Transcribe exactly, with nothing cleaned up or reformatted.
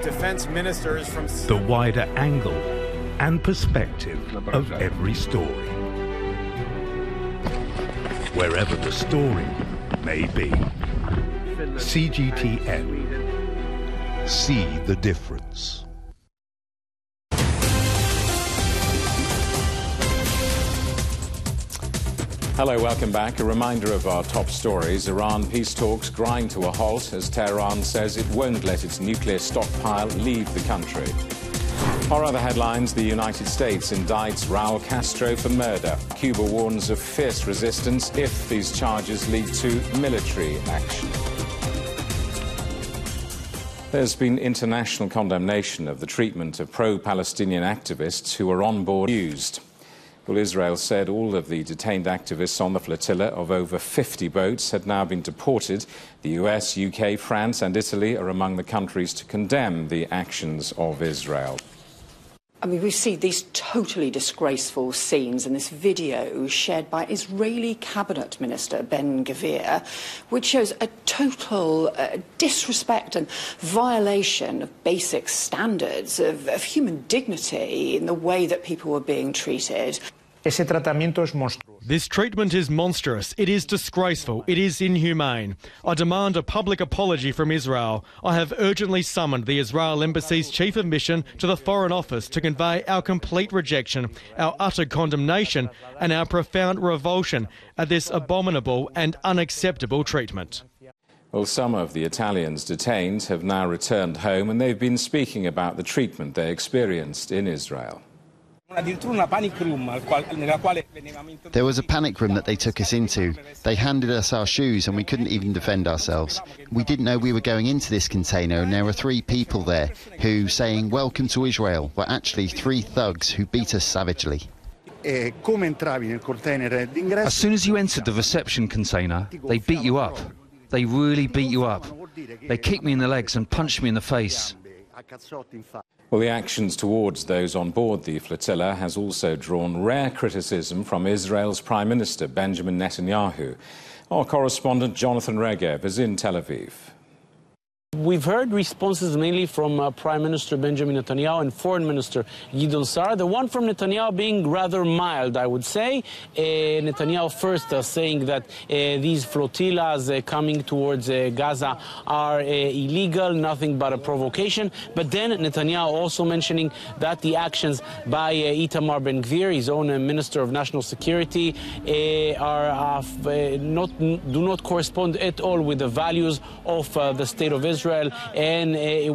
defense ministers from the wider angle and perspective of every story, wherever the story may be. C G T N. See the difference. Hello, welcome back. A reminder of our top stories. Iran peace talks grind to a halt as Tehran says it won't let its nuclear stockpile leave the country. Our other headlines: the United States indicts Raul Castro for murder. Cuba warns of fierce resistance if these charges lead to military action. There's been international condemnation of the treatment of pro-Palestinian activists who were on board used. Well, Israel said all of the detained activists on the flotilla of over fifty boats had now been deported. The U S, U K, France and Italy are among the countries to condemn the actions of Israel. I mean, we see these totally disgraceful scenes in this video shared by Israeli Cabinet Minister Ben-Gvir, which shows a total uh, disrespect and violation of basic standards of, of human dignity in the way that people were being treated. Ese tratamiento es monstruoso. This treatment is monstrous. It is disgraceful. It is inhumane. I demand a public apology from Israel. I have urgently summoned the Israel Embassy's Chief of Mission to the Foreign Office to convey our complete rejection, our utter condemnation and our profound revulsion at this abominable and unacceptable treatment. Well, some of the Italians detained have now returned home and they've been speaking about the treatment they experienced in Israel. There was a panic room that they took us into. They handed us our shoes and we couldn't even defend ourselves. We didn't know we were going into this container and there were three people there who, saying "Welcome to Israel," were actually three thugs who beat us savagely. As soon as you entered the reception container, they beat you up. They really beat you up. They kicked me in the legs and punched me in the face. Well, the actions towards those on board the flotilla has also drawn rare criticism from Israel's Prime Minister Benjamin Netanyahu. Our correspondent Jonathan Regev is in Tel Aviv. We've heard responses mainly from uh, Prime Minister Benjamin Netanyahu and Foreign Minister Gideon Sa'ar. The one from Netanyahu being rather mild, I would say. Uh, Netanyahu first uh, saying that uh, these flotillas uh, coming towards uh, Gaza are uh, illegal, nothing but a provocation. But then Netanyahu also mentioning that the actions by uh, Itamar Ben-Gvir, his own uh, Minister of National Security, uh, are uh, uh, not do not correspond at all with the values of uh, the State of Israel. And uh,